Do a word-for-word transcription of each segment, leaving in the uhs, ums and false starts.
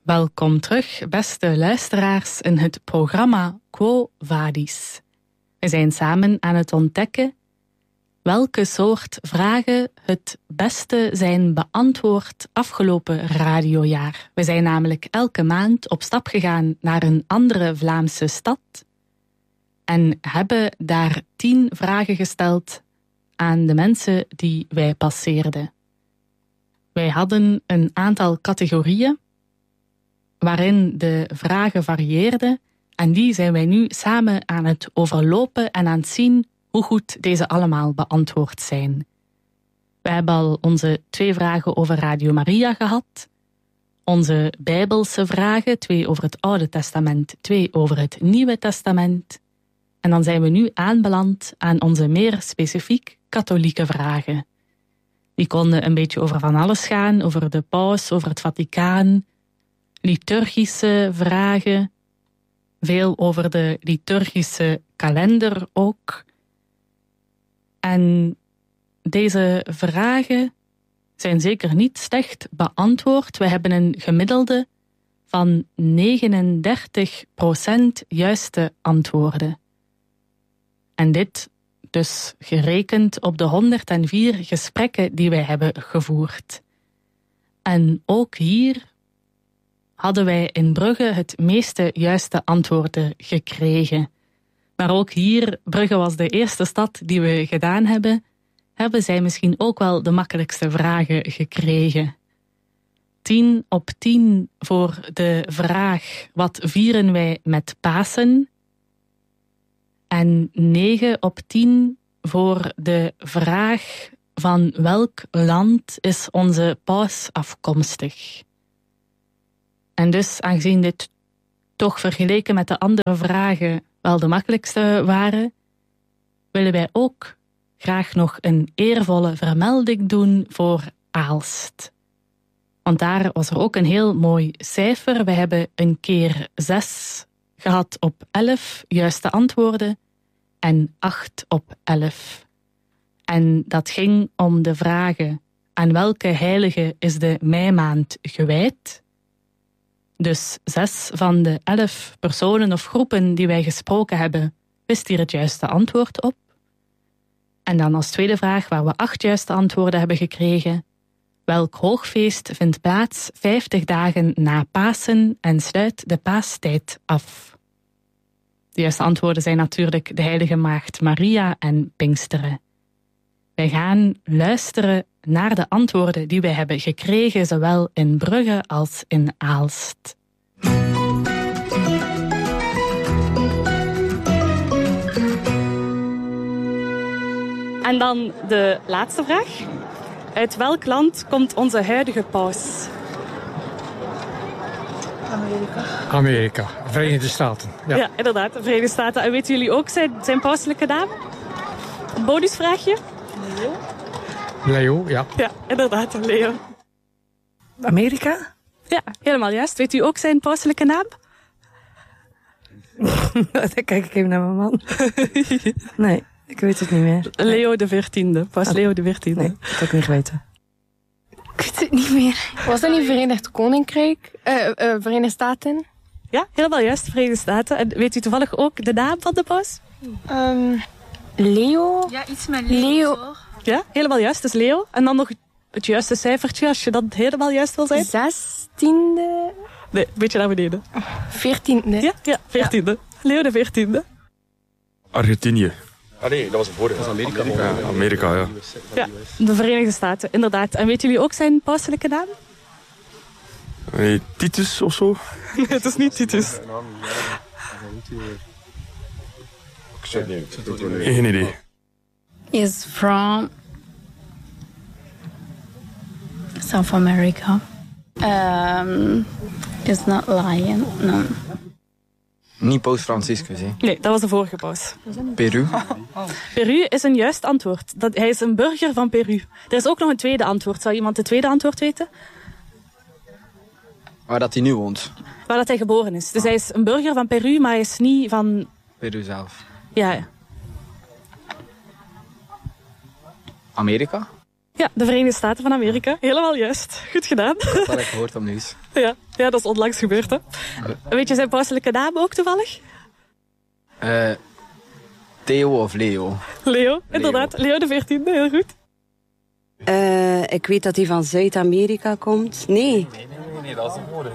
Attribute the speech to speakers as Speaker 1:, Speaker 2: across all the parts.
Speaker 1: Welkom terug, beste luisteraars, in het programma Quo Vadis. We zijn samen aan het ontdekken welke soort vragen het beste zijn beantwoord afgelopen radiojaar. We zijn namelijk elke maand op stap gegaan naar een andere Vlaamse stad en hebben daar tien vragen gesteld aan de mensen die wij passeerden. Wij hadden een aantal categorieën waarin de vragen varieerden en die zijn wij nu samen aan het overlopen en aan het zien hoe goed deze allemaal beantwoord zijn. We hebben al onze twee vragen over Radio Maria gehad, onze Bijbelse vragen, twee over het Oude Testament, twee over het Nieuwe Testament. En dan zijn we nu aanbeland aan onze meer specifiek katholieke vragen. Die konden een beetje over van alles gaan, over de paus, over het Vaticaan, liturgische vragen, veel over de liturgische kalender ook. En deze vragen zijn zeker niet slecht beantwoord. We hebben een gemiddelde van negenendertig procent juiste antwoorden. En dit dus gerekend op de honderdvier gesprekken die wij hebben gevoerd. En ook hier hadden wij in Brugge het meeste juiste antwoorden gekregen. Maar ook hier, Brugge was de eerste stad die we gedaan hebben, hebben zij misschien ook wel de makkelijkste vragen gekregen. tien op tien voor de vraag, wat vieren wij met Pasen? En negen op tien voor de vraag van welk land is onze paus afkomstig? En dus, aangezien dit toch vergeleken met de andere vragen wel de makkelijkste waren, willen wij ook graag nog een eervolle vermelding doen voor Aalst. Want daar was er ook een heel mooi cijfer. We hebben een keer zes gehad op elf juiste antwoorden en acht op elf. En dat ging om de vragen: aan welke heilige is de meimaand gewijd? Dus zes van de elf personen of groepen die wij gesproken hebben, wist hier het juiste antwoord op. En dan als tweede vraag, waar we acht juiste antwoorden hebben gekregen: welk hoogfeest vindt plaats vijftig dagen na Pasen en sluit de paastijd af? De juiste antwoorden zijn natuurlijk de Heilige Maagd Maria en Pinksteren. Wij gaan luisteren naar de antwoorden die wij hebben gekregen, zowel in Brugge als in Aalst. En dan de laatste vraag. Uit welk land komt onze huidige paus?
Speaker 2: Amerika. Amerika, Verenigde Staten. Ja,
Speaker 1: ja inderdaad, de Verenigde Staten. En weten jullie ook zijn, zijn pauselijke naam? Een bonusvraagje?
Speaker 2: Leo. Leo, ja.
Speaker 1: Ja, inderdaad, Leo.
Speaker 3: Amerika?
Speaker 1: Ja, helemaal juist. Weet u ook zijn pauselijke naam?
Speaker 3: Dan kijk ik even naar mijn man. Nee, ik weet het niet meer.
Speaker 1: Leo de veertiende. Paus oh. Leo de veertiende.
Speaker 3: Nee, dat heb ik niet geweten.
Speaker 4: Ik weet het niet meer. Was dat niet Verenigd Koninkrijk? Uh, uh, Verenigde Staten?
Speaker 1: Ja, helemaal juist, Verenigde Staten. En weet u toevallig ook de naam van de paus?
Speaker 4: Um, Leo?
Speaker 5: Ja, iets met Leo.
Speaker 1: Leo. Ja, helemaal juist, dus Leo. En dan nog het juiste cijfertje, als je dat helemaal juist wil zijn.
Speaker 4: Zestiende?
Speaker 1: Nee, een beetje naar beneden.
Speaker 4: Veertiende?
Speaker 1: Ja, ja, veertiende. Ja. Leo de veertiende.
Speaker 6: Argentinië.
Speaker 7: Ah nee, dat was een vorige. Dat was Amerika.
Speaker 6: Amerika, ja. Amerika, ja.
Speaker 1: Ja, de Verenigde Staten, inderdaad. En weten jullie ook zijn pauselijke naam?
Speaker 6: Nee, Titus of zo?
Speaker 1: Nee, het is niet Titus.
Speaker 7: Ik zeg niet.
Speaker 6: Geen idee.
Speaker 5: Is from South America. Um, is not Lion, no.
Speaker 8: Niet Paus Franciscus, hè?
Speaker 1: Nee, dat was de vorige paus.
Speaker 8: Peru?
Speaker 1: Peru is een juist antwoord. Dat, hij is een burger van Peru. Er is ook nog een tweede antwoord. Zou iemand het tweede antwoord weten?
Speaker 8: Waar dat hij nu woont?
Speaker 1: Waar dat hij geboren is. Dus hij is een burger van Peru, maar hij is niet van...
Speaker 8: Peru zelf.
Speaker 1: Ja, ja.
Speaker 8: Amerika?
Speaker 1: Ja, de Verenigde Staten van Amerika. Helemaal juist. Goed gedaan.
Speaker 8: Dat had ik gehoord op nieuws.
Speaker 1: Ja, ja, dat is onlangs gebeurd, hè. Weet je zijn pauselijke naam ook toevallig?
Speaker 8: Uh, Theo of Leo?
Speaker 1: Leo, inderdaad. Leo de veertiende, heel goed.
Speaker 3: Uh, ik weet dat hij van Zuid-Amerika komt. Nee.
Speaker 8: Nee, nee, nee, nee, dat is de vorige,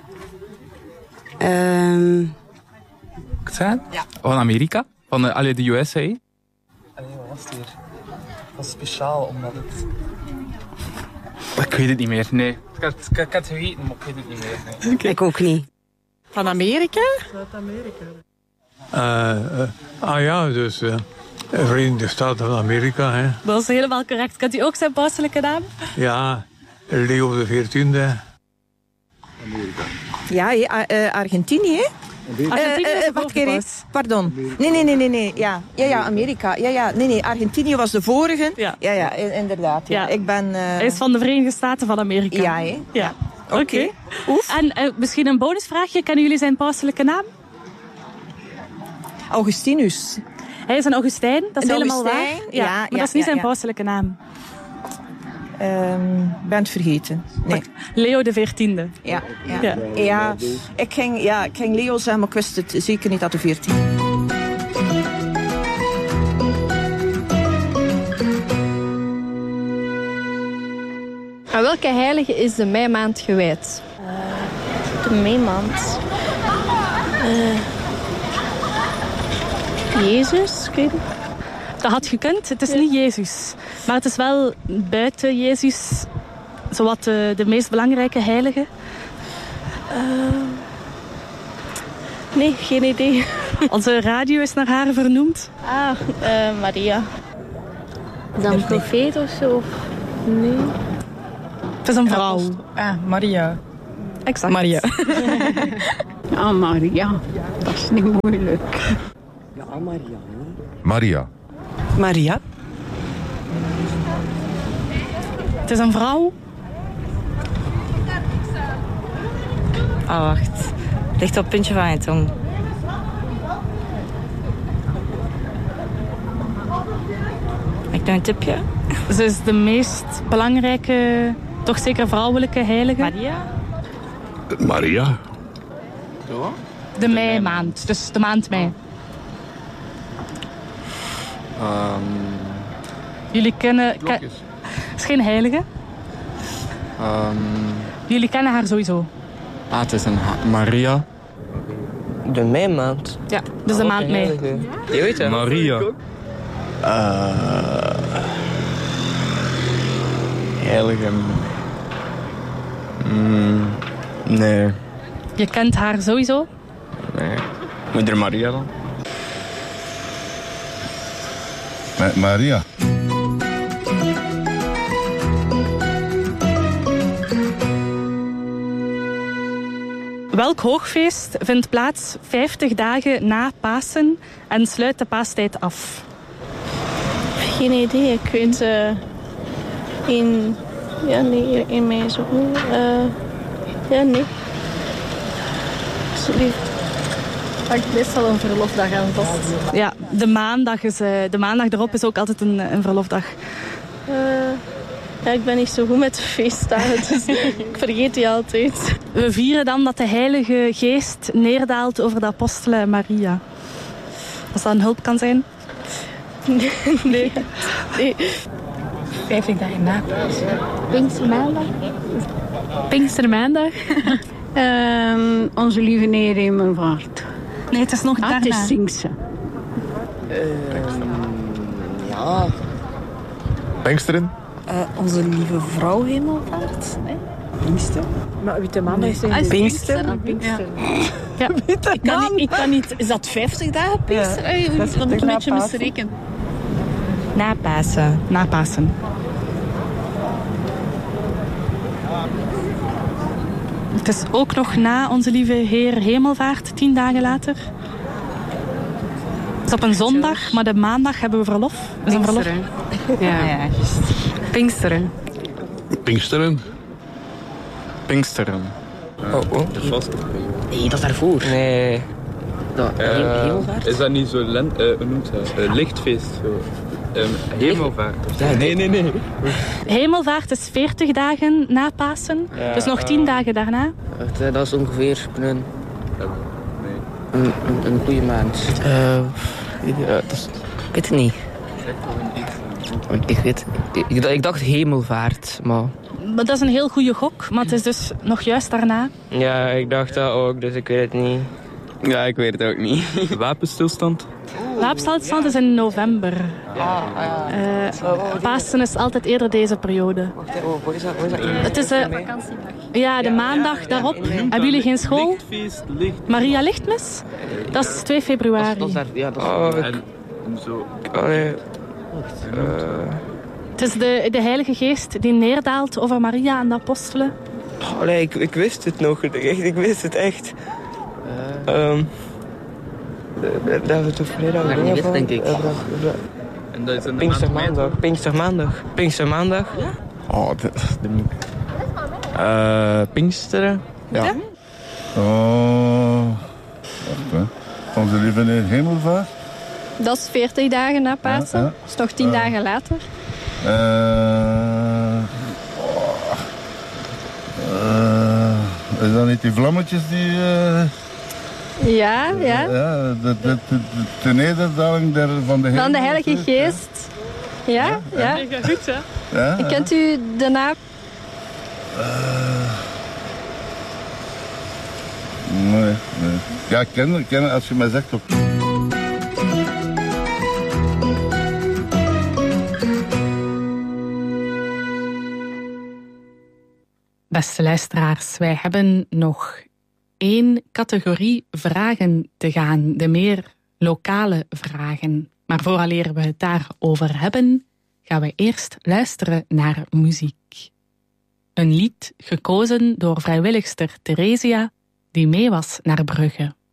Speaker 3: hè. Um...
Speaker 9: Het zijn? Ja. Van Amerika? Van de, allee, de U S A?
Speaker 8: Allee, wat was het hier? Dat is speciaal, omdat het...
Speaker 9: Ik weet het niet meer, nee. Ik had, ik, ik had het geweten, maar ik weet het niet meer. Nee.
Speaker 3: Okay. Ik ook niet.
Speaker 1: Van Amerika?
Speaker 10: Zuid-Amerika. Uh, uh, ah ja, dus uh, Verenigde Staten van Amerika. Hè.
Speaker 1: Dat is helemaal correct. Kent u ook zijn pauselijke naam?
Speaker 10: Ja, Leo de veertiende.
Speaker 11: Amerika. Ja, uh, Argentinië.
Speaker 1: Argentinië
Speaker 11: uh, uh, wacht even, pardon. Nee, nee, nee, nee, nee. Ja, ja, ja, Amerika. Ja, ja, nee, nee, Argentinië was de vorige. Ja, ja, ja inderdaad. Ja. Ja. Ik ben... Uh...
Speaker 1: Hij is van de Verenigde Staten van Amerika.
Speaker 11: Ja, hè?
Speaker 1: Ja. Oké. Okay. En uh, misschien een bonusvraagje. Kennen jullie zijn pauselijke naam?
Speaker 11: Augustinus.
Speaker 1: Hij is een Augustijn, dat is
Speaker 11: een
Speaker 1: helemaal
Speaker 11: Augustijn?
Speaker 1: waar. Ja, ja, maar
Speaker 11: ja,
Speaker 1: dat is niet
Speaker 11: ja,
Speaker 1: zijn
Speaker 11: ja.
Speaker 1: pauselijke naam.
Speaker 11: Um, ben het vergeten. Nee.
Speaker 1: Leo de veertiende.
Speaker 11: Ja, ja. Ja. Ja, ik ging, ja, ik ging Leo zeggen, maar ik wist het zeker niet dat de veertiende.
Speaker 4: Aan welke heilige is de meimaand gewijd?
Speaker 5: Uh, de meimaand? Uh, Jezus, ik weet niet.
Speaker 1: Dat had gekund. Het is ja. niet Jezus. Maar het is wel buiten Jezus zowat de, de meest belangrijke heilige.
Speaker 5: Uh, nee, geen idee.
Speaker 1: Onze radio is naar haar vernoemd.
Speaker 5: Ah, uh, Maria. Is dat een profeet of zo? Nee.
Speaker 1: Het is een vrouw.
Speaker 12: Ah, Maria.
Speaker 1: Exact.
Speaker 12: Maria.
Speaker 5: Ah, Maria. Dat is niet moeilijk.
Speaker 3: Ja, Maria.
Speaker 13: Maria.
Speaker 12: Maria.
Speaker 1: Het is een vrouw.
Speaker 3: Ah, oh, wacht. Ligt op het puntje van je tong. Heb ik nou een tipje?
Speaker 1: Ze is de meest belangrijke, toch zeker vrouwelijke heilige.
Speaker 3: Maria?
Speaker 13: Maria.
Speaker 1: De meimaand, dus de maand mei.
Speaker 8: Um,
Speaker 1: Jullie kennen... Ke- het is geen heilige.
Speaker 8: Um,
Speaker 1: Jullie kennen haar sowieso.
Speaker 8: Ah, het is een ha- Maria.
Speaker 12: De meimaand?
Speaker 1: Ja, dus de oh, maand mei.
Speaker 12: Je weet het.
Speaker 8: Maria. Uh, heilige... Mm, nee.
Speaker 1: Je kent haar sowieso?
Speaker 8: Nee. Moeder Maria dan?
Speaker 13: Ma- Maria.
Speaker 1: Welk hoogfeest vindt plaats vijftig dagen na Pasen en sluit de paastijd af?
Speaker 5: Geen idee. Ik weet uh, in... Ja, nee, in mei zo. Uh, ja, nee. Sorry.
Speaker 4: Hangt meestal een verlofdag aan vast.
Speaker 1: Ja, de maandag, is, uh, de maandag erop is ook altijd een, een verlofdag.
Speaker 5: Uh, ja, ik ben niet zo goed met de feestdagen, dus ik vergeet die altijd.
Speaker 1: We vieren dan dat de Heilige Geest neerdaalt over de apostelen en Maria. Als dat een hulp kan zijn?
Speaker 5: Nee. Nee. nee.
Speaker 12: vijftig dagen na Pasen.
Speaker 5: Pinkstermaandag.
Speaker 1: Pinkstermaandag.
Speaker 5: um, onze lieve Neer Hemelvaart.
Speaker 1: Nee, het is nog
Speaker 5: ah,
Speaker 1: daarna.
Speaker 5: Het is Pinkster.
Speaker 12: Uh, ja.
Speaker 13: Pinksteren?
Speaker 3: Uh, onze lieve vrouw Hemelvaart. Nee.
Speaker 12: Pinkster.
Speaker 3: Maar Witte Maandag is
Speaker 12: nee.
Speaker 3: Pinkster.
Speaker 12: Ah, Pinkster.
Speaker 1: Ja.
Speaker 12: Ja. Ik, kan niet, ik kan niet... Is dat vijftig dagen Pinkster? Ja. Hey, dat is een beetje misrekenen.
Speaker 3: Na Pasen.
Speaker 1: Na Pasen. Het is ook nog na onze lieve Heer Hemelvaart, tien dagen later. Het is op een zondag, maar de maandag hebben we verlof. Is een verlof.
Speaker 3: Ja, ja, juist. Pinksteren.
Speaker 13: Pinksteren?
Speaker 8: Pinksteren.
Speaker 12: Oh, oh.
Speaker 8: De vaste.
Speaker 12: Nee, dat is daarvoor. Nee. Dat,
Speaker 8: uh,
Speaker 12: Hemelvaart.
Speaker 8: Is dat niet zo lent, uh, hoe noemt dat? Uh, lichtfeest? Zo.
Speaker 9: Um, hemelvaart. Ja, nee, nee, nee.
Speaker 1: Hemelvaart is veertig dagen na Pasen.
Speaker 14: Ja,
Speaker 1: dus nog tien
Speaker 14: uh,
Speaker 1: dagen daarna.
Speaker 14: Dat is ongeveer een, een, een, een goede maand. Uh, ja, dat is, ik weet het niet. Ik, weet, ik, ik dacht hemelvaart, maar...
Speaker 1: Maar dat is een heel goede gok, maar het is dus nog juist daarna.
Speaker 14: Ja, ik dacht dat ook, dus ik weet het niet.
Speaker 9: Ja, ik weet het ook niet. Wapenstilstand?
Speaker 1: Wapenstilstand is in november. Uh, Pasen is altijd eerder deze periode. Het is de, ja, de maandag daarop. Hebben jullie geen school? Maria Lichtmis? Dat is twee februari. Het is de, de Heilige Geest die neerdaalt over Maria en de apostelen.
Speaker 14: Oh, nee, ik, ik wist het nog. Echt, ik wist het echt. Uh, um, dat hebben we toch vrijdag dingen van? Denk ik. Uh,
Speaker 9: en dat is een
Speaker 14: Pinkstermaandag. Pinkstermaandag. Pinkstermaandag. Ja?
Speaker 13: Oh, dat is de...
Speaker 14: Uh, Pinksteren? Ja. ja.
Speaker 13: Oh, wacht hè. Onze lieve Heer Hemelvaart.
Speaker 5: Dat is veertig dagen na Pasen. Ja, ja. Dat is nog tien uh, dagen later.
Speaker 13: Uh, oh, uh, is dat niet die vlammetjes die... Uh,
Speaker 5: ja, ja.
Speaker 13: ja de, de, de, de nederdaling der, van de Heilige,
Speaker 5: van de Heilige Geest. Ja, ja. ja. ja.
Speaker 1: Goed, hè?
Speaker 13: Ja, ja.
Speaker 5: Kent u de naam?
Speaker 13: Uh, nee, nee. Ja, ik ken, ken het als je mij zegt op...
Speaker 1: Beste luisteraars, wij hebben nog één categorie vragen te gaan. De meer lokale vragen. Maar vooraleer we het daarover hebben, gaan we eerst luisteren naar muziek. Een lied gekozen door vrijwilligster Theresia, die mee was naar Brugge.